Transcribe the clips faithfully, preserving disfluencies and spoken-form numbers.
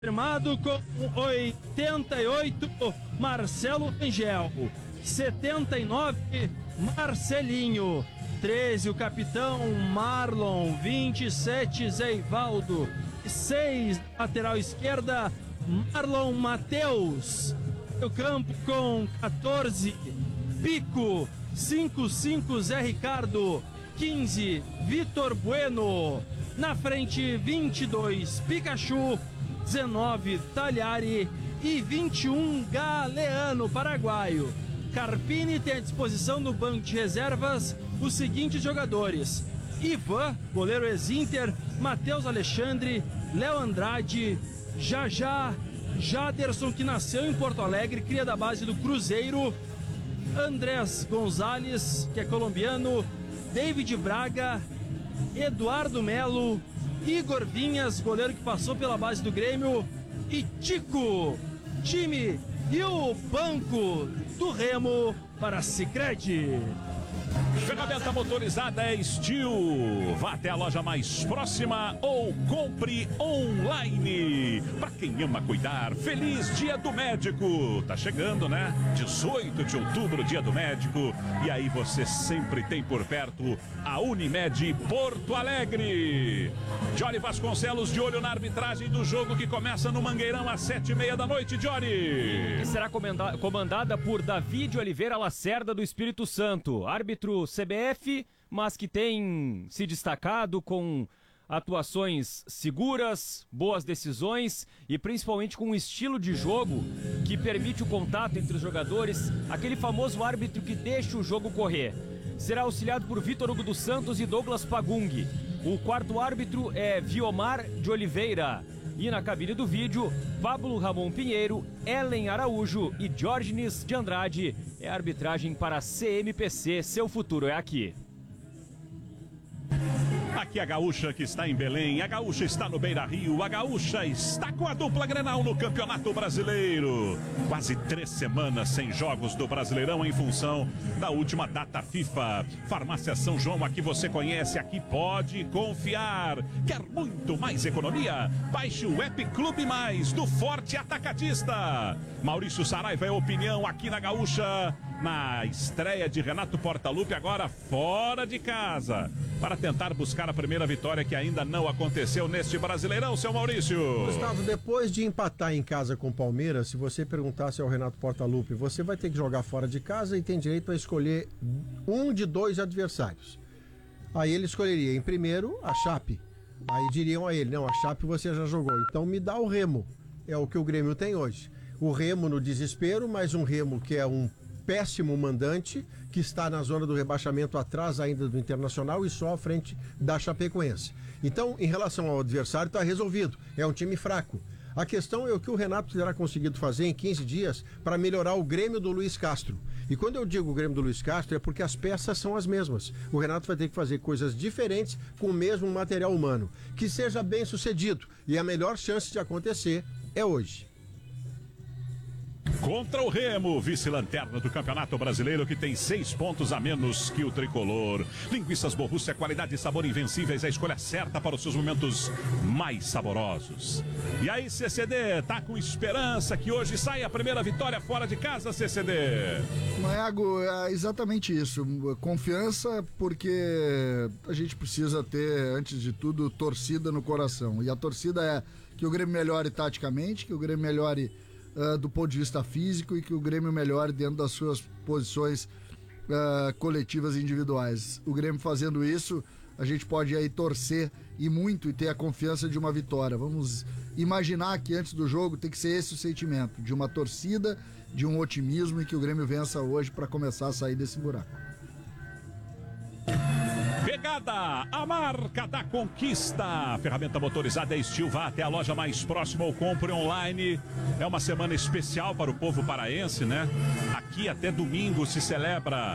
Confirmado com oitenta e oito, Marcelo Angel. setenta e nove, Marcelinho. treze, o capitão Marlon. vinte e sete, Zé Ivaldo. seis, lateral esquerda, Marlon Mateus. O campo com quatorze, Pico. cinco cinco, Zé Ricardo. quinze, Vitor Bueno. Na frente, vinte e dois, Pikachu. dezenove, Talhari. E vinte e um, Galeano, paraguaio. Carpini tem à disposição no banco de reservas os seguintes jogadores: Ivan, goleiro ex-Inter, Matheus Alexandre, Léo Andrade, Jajá, Jaderson, que nasceu em Porto Alegre, cria da base do Cruzeiro, Andrés Gonzalez, que é colombiano, David Braga, Eduardo Melo, Igor Vinhas, goleiro que passou pela base do Grêmio, e Tico. Time e o banco do Remo para a Sicredi. Ferramenta motorizada é Steel. Vá até a loja mais próxima ou compre online. Para quem ama cuidar, feliz Dia do Médico. Tá chegando, né? dezoito de outubro, Dia do Médico. E aí você sempre tem por perto a Unimed Porto Alegre. Jory Vasconcelos de olho na arbitragem do jogo que começa no Mangueirão às sete e meia da noite, Jory. Que será comanda- comandada por David Oliveira Lacerda do Espírito Santo, árbitro C B F, mas que tem se destacado com atuações seguras, boas decisões e principalmente com um estilo de jogo que permite o contato entre os jogadores, aquele famoso árbitro que deixa o jogo correr. Será auxiliado por Vitor Hugo dos Santos e Douglas Pagung. O quarto árbitro é Viomar de Oliveira. E na cabine do vídeo, Pablo Ramon Pinheiro, Ellen Araújo e Diógenes de Andrade. É a arbitragem para a C M P C, seu futuro é aqui. Aqui a Gaúcha que está em Belém, a Gaúcha está no Beira-Rio, a Gaúcha está com a dupla Grenal no Campeonato Brasileiro. Quase três semanas sem jogos do Brasileirão em função da última data FIFA. Farmácia São João, aqui você conhece, aqui pode confiar. Quer muito mais economia? Baixe o app Clube Mais do Forte Atacadista. Maurício Saraiva é opinião aqui na Gaúcha, na estreia de Renato Portaluppi, agora fora de casa, para tentar buscar a primeira vitória que ainda não aconteceu neste Brasileirão, seu Maurício. Gustavo, depois de empatar em casa com o Palmeiras, se você perguntasse ao Renato Portaluppi, você vai ter que jogar fora de casa e tem direito a escolher um de dois adversários. Aí ele escolheria em primeiro a Chape. Aí diriam a ele, não, a Chape você já jogou, então me dá o Remo. É o que o Grêmio tem hoje. O Remo no desespero, mas um Remo que é um péssimo mandante, que está na zona do rebaixamento atrás ainda do Internacional e só à frente da Chapecoense. Então, em relação ao adversário, está resolvido. É um time fraco. A questão é o que o Renato terá conseguido fazer em quinze dias para melhorar o Grêmio do Luiz Castro. E quando eu digo o Grêmio do Luiz Castro é porque as peças são as mesmas. O Renato vai ter que fazer coisas diferentes com o mesmo material humano. Que seja bem sucedido. E a melhor chance de acontecer é hoje. Contra o Remo, vice-lanterna do Campeonato Brasileiro, que tem seis pontos a menos que o tricolor. Linguiças Borrússia, qualidade e sabor invencíveis, a escolha certa para os seus momentos mais saborosos. E aí, C C D, tá com esperança que hoje sai a primeira vitória fora de casa, C C D? Maiago, é exatamente isso. Confiança, porque a gente precisa ter, antes de tudo, torcida no coração. E a torcida é que o Grêmio melhore taticamente, que o Grêmio melhore Uh, do ponto de vista físico e que o Grêmio melhore dentro das suas posições uh, coletivas e individuais. O Grêmio fazendo isso, a gente pode aí torcer e muito e ter a confiança de uma vitória. Vamos imaginar que antes do jogo tem que ser esse o sentimento, de uma torcida, de um otimismo e que o Grêmio vença hoje para começar a sair desse buraco. Pegada, a marca da conquista. Ferramenta motorizada é Steel. Vá até a loja mais próxima ou compre online. É uma semana especial para o povo paraense, né? Aqui até domingo se celebra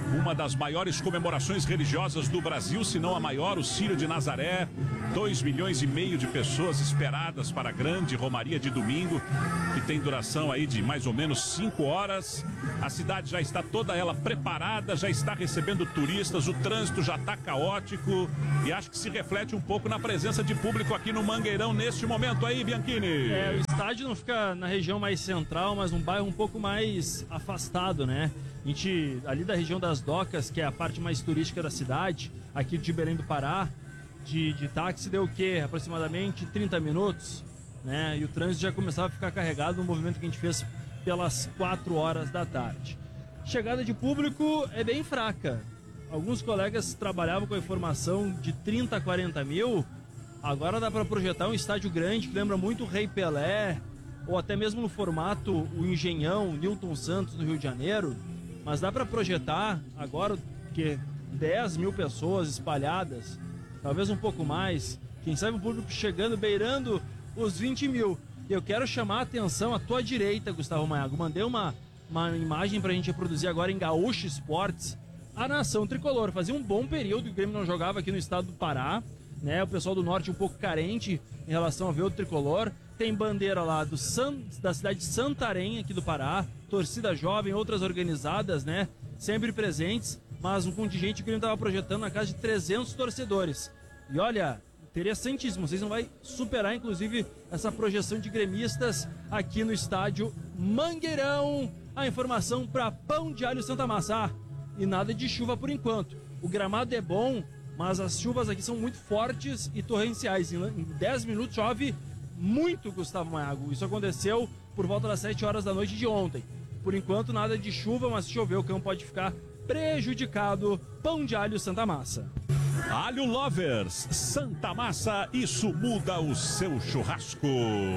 uma das maiores comemorações religiosas do Brasil, se não a maior, o Círio de Nazaré. Dois milhões e meio de pessoas esperadas para a grande romaria de domingo, que tem duração aí de mais ou menos cinco horas. A cidade já está toda ela preparada, já está recebendo turistas, o trânsito já está caótico e acho que se reflete um pouco na presença de público aqui no Mangueirão neste momento aí, Bianchini. É, o estádio não fica na região mais central, mas num bairro um pouco mais afastado, né? A gente, ali da região das Docas, que é a parte mais turística da cidade, aqui de Belém do Pará, de, de táxi deu o quê? Aproximadamente trinta minutos, né? E o trânsito já começava a ficar carregado no movimento que a gente fez pelas quatro horas da tarde. Chegada de público é bem fraca. Alguns colegas trabalhavam com a informação de trinta a quarenta mil. Agora dá para projetar um estádio grande que lembra muito o Rei Pelé, ou até mesmo no formato o Engenhão, Newton Santos no Rio de Janeiro. Mas dá para projetar agora que dez mil pessoas espalhadas, talvez um pouco mais. Quem sabe o público chegando, beirando os vinte mil. E eu quero chamar a atenção à tua direita, Gustavo Maiago. Mandei uma, uma imagem pra gente reproduzir agora em Gaúcho Esportes. A nação tricolor. Fazia um bom período que o Grêmio não jogava aqui no estado do Pará, né? O pessoal do norte um pouco carente em relação a ver o tricolor. Tem bandeira lá do San, da cidade de Santarém, aqui do Pará. Torcida jovem, outras organizadas, né? Sempre presentes. Mas um contingente que o Grêmio estava projetando na casa de trezentos torcedores. E olha, interessantíssimo. Vocês não vai superar, inclusive, essa projeção de gremistas aqui no estádio Mangueirão. A informação para Pão de Alho Santa Massa. Ah, e nada de chuva por enquanto. O gramado é bom, mas as chuvas aqui são muito fortes e torrenciais. Em dez minutos chove muito, Gustavo Maiago. Isso aconteceu por volta das sete horas da noite de ontem. Por enquanto, nada de chuva, mas se chover, o campo pode ficar prejudicado. Pão de Alho Santa Massa. Alho Lovers, Santa Massa, isso muda o seu churrasco.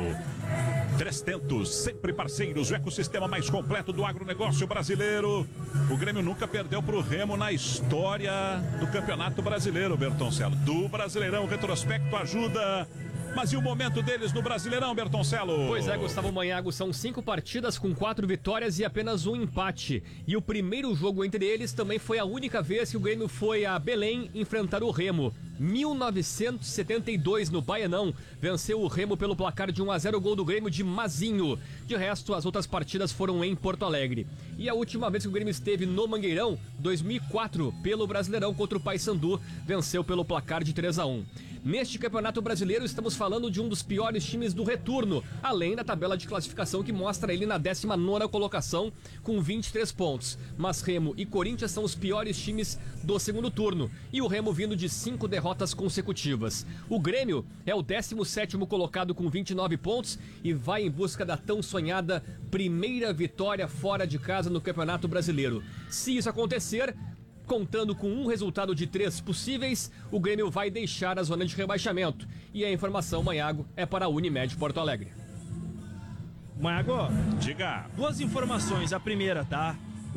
Três Tentos, sempre parceiros, o ecossistema mais completo do agronegócio brasileiro. O Grêmio nunca perdeu para o Remo na história do Campeonato Brasileiro, Bertoncello. Do Brasileirão, retrospecto ajuda. Mas e o momento deles no Brasileirão, Bertoncello? Pois é, Gustavo Maiago, são cinco partidas com quatro vitórias e apenas um empate. E o primeiro jogo entre eles também foi a única vez que o Grêmio foi a Belém enfrentar o Remo. mil novecentos e setenta e dois no Baianão, venceu o Remo pelo placar de um a zero, gol do Grêmio de Mazinho. De resto, as outras partidas foram em Porto Alegre. E a última vez que o Grêmio esteve no Mangueirão, dois mil e quatro, pelo Brasileirão contra o Paysandu, venceu pelo placar de três a um. Neste Campeonato Brasileiro, estamos falando de um dos piores times do retorno, além da tabela de classificação que mostra ele na décima nona colocação com vinte e três pontos. Mas Remo e Corinthians são os piores times do segundo turno, e o Remo vindo de cinco derrotas consecutivas. O Grêmio é o décimo sétimo colocado com vinte e nove pontos e vai em busca da tão sonhada primeira vitória fora de casa no Campeonato Brasileiro. Se isso acontecer, contando com um resultado de três possíveis, o Grêmio vai deixar a zona de rebaixamento. E a informação, Maiago, é para a Unimed Porto Alegre. Maiago, diga. Duas informações. A primeira, tá?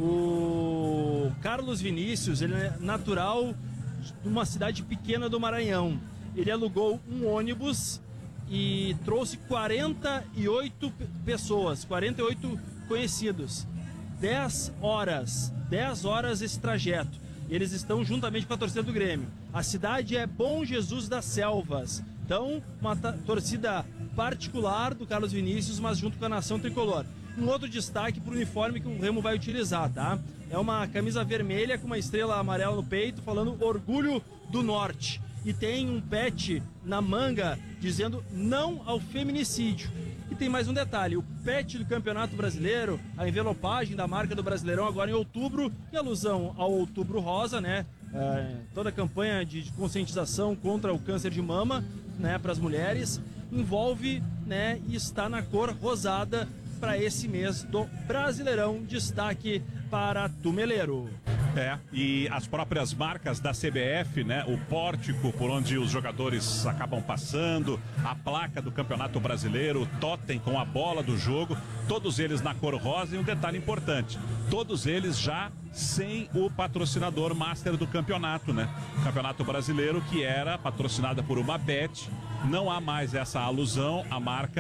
O Carlos Vinícius, ele é natural de uma cidade pequena do Maranhão. Ele alugou um ônibus e trouxe quarenta e oito pessoas, quarenta e oito conhecidos. dez horas, dez horas esse trajeto. Eles estão juntamente com a torcida do Grêmio. A cidade é Bom Jesus das Selvas. Então, uma torcida particular do Carlos Vinícius, mas junto com a nação tricolor. Um outro destaque para o uniforme que o Remo vai utilizar, tá? É uma camisa vermelha com uma estrela amarela no peito, falando Orgulho do Norte. E tem um patch na manga dizendo não ao feminicídio. E tem mais um detalhe, o patch do Campeonato Brasileiro, a envelopagem da marca do Brasileirão agora em outubro, em alusão ao Outubro Rosa, né? É, toda a campanha de, de conscientização contra o câncer de mama, né, para as mulheres, envolve, né, e está na cor rosada para esse mês do Brasileirão. Destaque para Tumeleiro. É, e as próprias marcas da C B F, né? O pórtico por onde os jogadores acabam passando, a placa do Campeonato Brasileiro, o totem com a bola do jogo, todos eles na cor rosa. E um detalhe importante, todos eles já sem o patrocinador master do campeonato, né? O Campeonato Brasileiro, que era patrocinada por uma Bet, não há mais essa alusão, a marca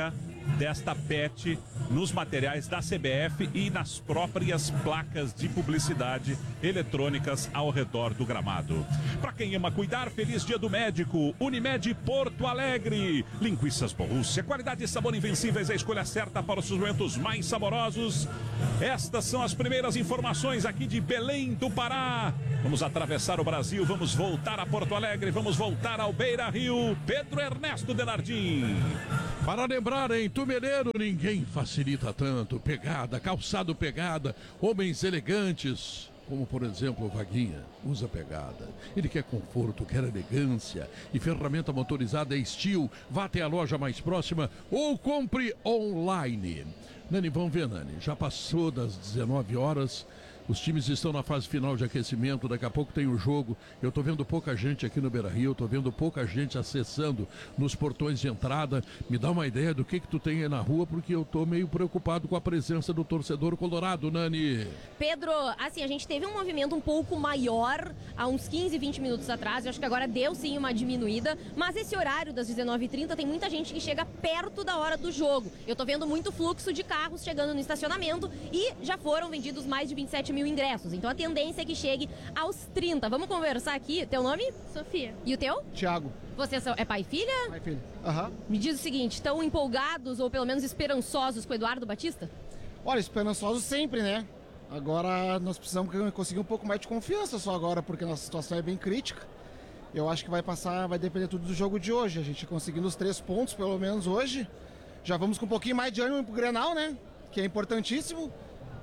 desta bet nos materiais da C B F e nas próprias placas de publicidade eletrônicas ao redor do gramado. Para quem ama cuidar, feliz dia do médico. Unimed Porto Alegre. Linguiças Borrússia, qualidade e sabor invencíveis, a escolha certa para os momentos mais saborosos. Estas são as primeiras informações aqui de Belém do Pará. Vamos atravessar o Brasil, vamos voltar a Porto Alegre, vamos voltar ao Beira Rio. Pedro Ernesto Denardim. Para lembrar, em Tumeleiro ninguém facilita tanto. Pegada, calçado pegada, homens elegantes, como por exemplo o Vaguinha, usa pegada. Ele quer conforto, quer elegância e ferramenta motorizada é Steel. Vá até a loja mais próxima ou compre online. Nani, vamos ver, Nani, já passou das dezenove horas. Os times estão na fase final de aquecimento, daqui a pouco tem o jogo. Eu estou vendo pouca gente aqui no Beira-Rio, estou vendo pouca gente acessando nos portões de entrada. Me dá uma ideia do que que tu tem aí na rua, porque eu estou meio preocupado com a presença do torcedor colorado, Nani. Pedro, assim, a gente teve um movimento um pouco maior há uns quinze, vinte minutos atrás. Eu acho que agora deu sim uma diminuída, mas esse horário das dezenove e trinta tem muita gente que chega perto da hora do jogo. Eu estou vendo muito fluxo de carros chegando no estacionamento e já foram vendidos mais de vinte e sete mil ingressos. Então a tendência é que chegue aos trinta. Vamos conversar aqui. Teu nome? Sofia. E o teu? Thiago. Você é pai e filha? Pai e filha. Aham. Uhum. Me diz o seguinte, estão empolgados ou pelo menos esperançosos com o Eduardo Batista? Olha, esperançosos sempre, né? Agora nós precisamos conseguir um pouco mais de confiança só agora, porque nossa situação é bem crítica. Eu acho que vai passar, vai depender tudo do jogo de hoje. A gente conseguindo os três pontos, pelo menos hoje, já vamos com um pouquinho mais de ânimo pro Grenal, né? Que é importantíssimo.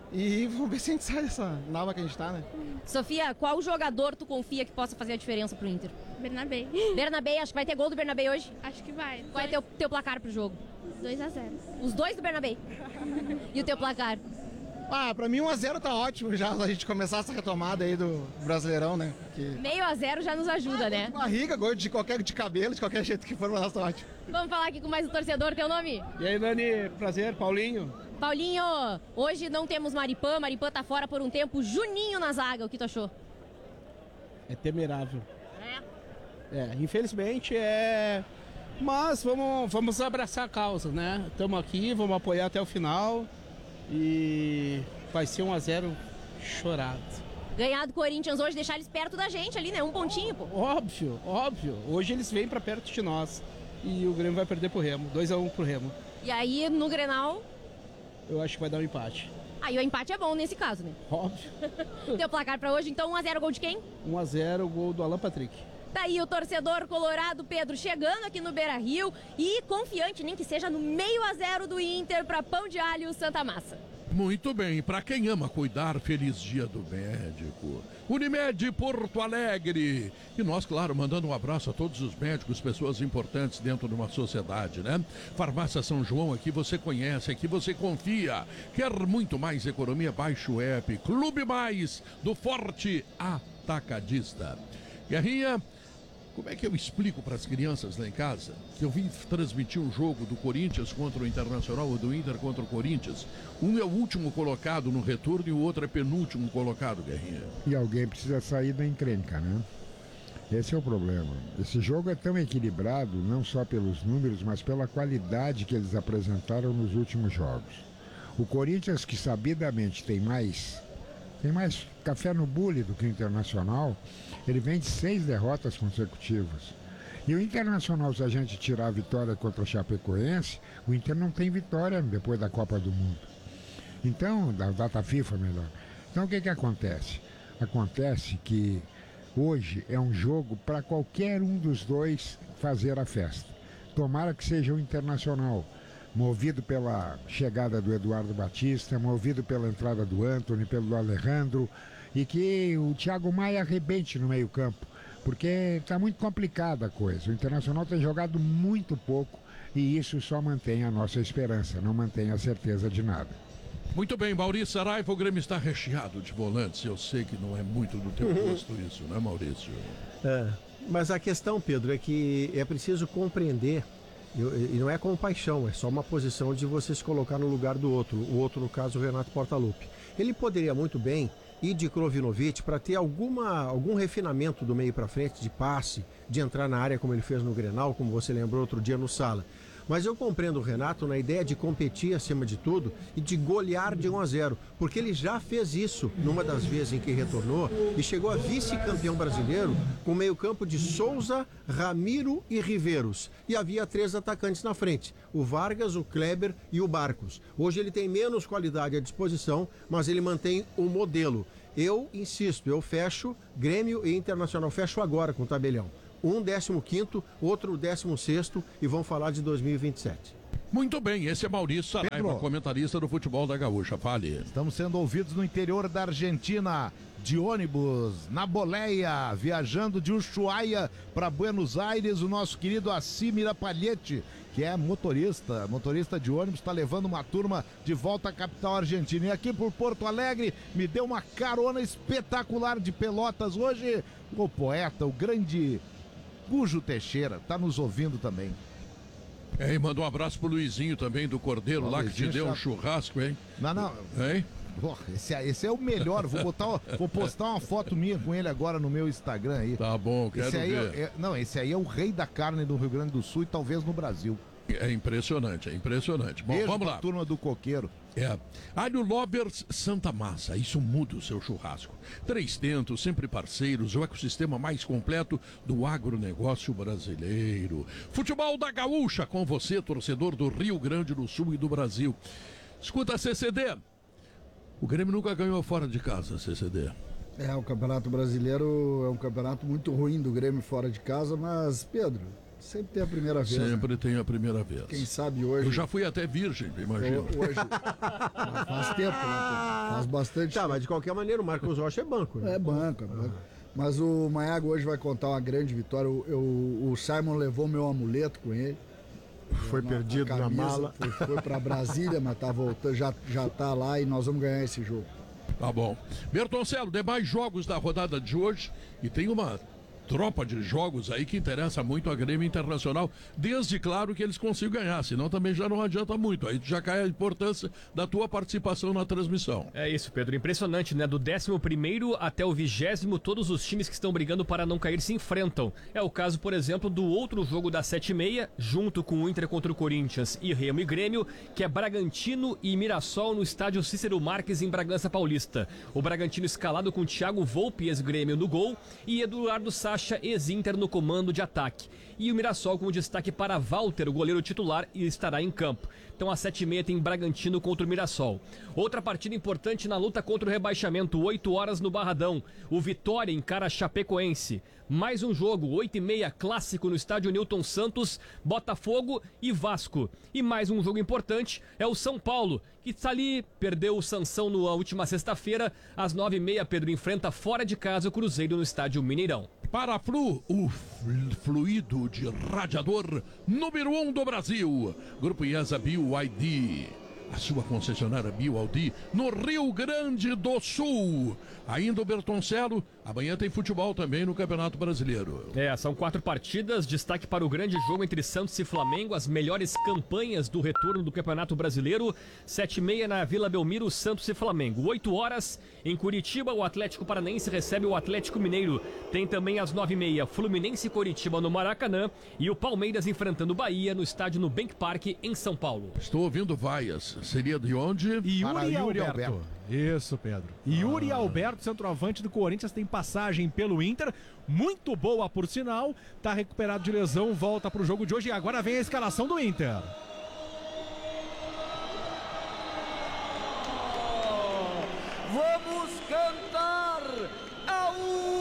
E vamos ver se a gente sai dessa nava que a gente tá, né? Sofia, qual jogador tu confia que possa fazer a diferença pro Inter? Bernabé. Bernabé, acho que vai ter gol do Bernabé hoje? Acho que vai. Qual dois... é teu, teu placar pro jogo? dois a zero. Os dois do Bernabé? E o teu placar? Ah, pra mim um a zero tá ótimo já, a gente começar essa retomada aí do Brasileirão, né? Que... Meio a zero já nos ajuda, ah, né? De barriga, gol de qualquer de cabelo, de qualquer jeito que for, mas tá ótimo. Vamos falar aqui com mais um torcedor, teu nome? E aí, Dani, prazer, Paulinho. Paulinho, hoje não temos Maripã, Maripã tá fora por um tempo, Juninho na zaga, o que tu achou? É temerável. É? É, infelizmente é... Mas vamos, vamos abraçar a causa, né? Estamos aqui, vamos apoiar até o final e vai ser um a zero chorado. Ganhar do Corinthians hoje, deixar eles perto da gente ali, né? Um pontinho, pô. Óbvio, óbvio. Hoje eles vêm pra perto de nós e o Grêmio vai perder pro Remo, dois a um pro Remo. E aí, no Grenal... Eu acho que vai dar um empate. Aí o empate é bom nesse caso, né? Óbvio. Teu placar pra hoje, então um a zero, gol de quem? um a zero, gol do Alan Patrick. Tá aí o torcedor colorado Pedro chegando aqui no Beira Rio e confiante, nem que seja no meio a zero do Inter para Pão de Alho Santa Massa. Muito bem, para quem ama cuidar, feliz dia do médico. Unimed Porto Alegre. E nós, claro, mandando um abraço a todos os médicos, pessoas importantes dentro de uma sociedade, né? Farmácia São João, aqui você conhece, aqui você confia. Quer muito mais economia? Baixe o app Clube Mais do Forte Atacadista. Guerrinha, como é que eu explico para as crianças lá em casa que eu vim transmitir um jogo do Corinthians contra o Internacional ou do Inter contra o Corinthians? Um é o último colocado no retorno e o outro é penúltimo colocado, Guerrinha. E alguém precisa sair da encrenca, né? Esse é o problema. Esse jogo é tão equilibrado, não só pelos números, mas pela qualidade que eles apresentaram nos últimos jogos. O Corinthians, que sabidamente tem mais, tem mais café no bule do que o Internacional, ele vem de seis derrotas consecutivas. E o Internacional, se a gente tirar a vitória contra a Chapecoense, o Inter não tem vitória depois da Copa do Mundo. Então, da data FIFA melhor. Então o que que acontece? Acontece que hoje é um jogo para qualquer um dos dois fazer a festa. Tomara que seja o Internacional, movido pela chegada do Eduardo Batista, movido pela entrada do Antony, pelo Alejandro, e que o Thiago Maia arrebente no meio campo, porque está muito complicada a coisa. O Internacional tem jogado muito pouco e isso só mantém a nossa esperança, não mantém a certeza de nada. Muito bem, Maurício Saraiva, o Grêmio está recheado de volantes. Eu sei que não é muito do teu gosto isso, né, Maurício? É, mas a questão, Pedro, é que é preciso compreender, e não é compaixão, é só uma posição de você se colocar no lugar do outro. O outro, no caso, o Renato Portaluppi. Ele poderia muito bem ir de Krovinovic para ter alguma, algum refinamento do meio para frente, de passe, de entrar na área como ele fez no Grenal, como você lembrou outro dia no Sala. Mas eu compreendo o Renato na ideia de competir acima de tudo e de golear de um a zero, porque ele já fez isso numa das vezes em que retornou e chegou a vice-campeão brasileiro com meio campo de Souza, Ramiro e Riveiros. E havia três atacantes na frente, o Vargas, o Kleber e o Barcos. Hoje ele tem menos qualidade à disposição, mas ele mantém o modelo. Eu insisto, eu fecho Grêmio e Internacional, fecho agora com o tabelião. Um décimo quinto, outro décimo sexto e vão falar de dois mil e vinte e sete. Muito bem, esse é Maurício Saraiva, Pedro. comentarista do futebol da Gaúcha. Fale. Estamos sendo ouvidos no interior da Argentina, de ônibus, na boleia, viajando de Ushuaia para Buenos Aires, o nosso querido Assímira Palhete, que é motorista, motorista de ônibus, está levando uma turma de volta à capital argentina. E aqui por Porto Alegre, me deu uma carona espetacular de Pelotas hoje, o poeta, o grande Gujo Teixeira, está nos ouvindo também. É, e mandou um abraço pro Luizinho também, do Cordeiro, Ó, lá que Luizinho te deu já- um churrasco, hein? Não, não. Hein? Porra, esse, é- esse é o melhor. Vou botar, vou postar uma foto minha com ele agora no meu Instagram aí. Tá bom, quero esse aí ver. é- é- não, esse aí é o rei da carne do Rio Grande do Sul e talvez no Brasil. É impressionante, é impressionante. Bom, Beijo vamos pra lá. turma do coqueiro. É. Alho Lobers Santa Massa, isso muda o seu churrasco. Três Tentos, sempre parceiros, o ecossistema mais completo do agronegócio brasileiro. Futebol da Gaúcha, com você, torcedor do Rio Grande do Sul e do Brasil. Escuta, C C D. O Grêmio nunca ganhou fora de casa, C C D. É, o Campeonato Brasileiro é um campeonato muito ruim do Grêmio fora de casa, mas, Pedro, sempre tem a primeira vez. Sempre né? tem a primeira vez. Quem sabe hoje. Eu já fui até virgem, imagina. Hoje. Faz tempo, né? Faz bastante Tá, tempo. mas de qualquer maneira o Marcos Rocha é banco, né? É banco, é banco. Mas o Maiago hoje vai contar uma grande vitória. Eu, eu- o Simon levou meu amuleto com ele. Foi Na- perdido a na camisa, mala. Foi, foi para Brasília, mas tá voltando, já, já tá lá e nós vamos ganhar esse jogo. Tá bom. Bertoncelo, demais jogos da rodada de hoje e tem uma tropa de jogos aí que interessa muito a Grêmio Internacional, desde claro que eles consigam ganhar, senão também já não adianta muito, aí já cai a importância da tua participação na transmissão. É isso, Pedro. Impressionante, né? Do décimo primeiro até o vigésimo, todos os times que estão brigando para não cair se enfrentam. É o caso, por exemplo, do outro jogo das sete e meia, junto com o Inter contra o Corinthians e Remo e Grêmio, que é Bragantino e Mirassol no estádio Cícero Marques, em Bragança Paulista. O Bragantino escalado com Thiago Volpe, ex-Grêmio, no gol, e Eduardo Sacha, ex-Inter, no comando de ataque. E o Mirassol com destaque para Walter, o goleiro titular, e estará em campo. Então às sete e meia tem Bragantino contra o Mirassol. Outra partida importante na luta contra o rebaixamento, oito horas no Barradão. O Vitória encara a Chapecoense. Mais um jogo, oito e meia, clássico no estádio Newton Santos, Botafogo e Vasco. E mais um jogo importante é o São Paulo, que está ali, perdeu o Sansão na última sexta-feira. Às nove e meia, Pedro enfrenta fora de casa o Cruzeiro no estádio Mineirão. Para Flu, o fl- fluido de radiador número um do Brasil. Grupo IESA B Y D. A sua concessionária B Y D no Rio Grande do Sul. Ainda o Bertoncelo, amanhã tem futebol também no Campeonato Brasileiro. É, são quatro partidas, destaque para o grande jogo entre Santos e Flamengo, as melhores campanhas do retorno do Campeonato Brasileiro. Sete e meia na Vila Belmiro, Santos e Flamengo. Oito horas em Curitiba, o Atlético Paranaense recebe o Atlético Mineiro. Tem também às nove e meia Fluminense e Curitiba no Maracanã e o Palmeiras enfrentando o Bahia no estádio Nubank Park em São Paulo. Estou ouvindo vaias. Seria de onde? Yuri, Yuri Alberto. Alberto. Isso, Pedro. Yuri Ah. Alberto, centroavante do Corinthians, tem passagem pelo Inter, muito boa por sinal, tá recuperado de lesão, volta pro jogo de hoje e agora vem a escalação do Inter. Vamos cantar a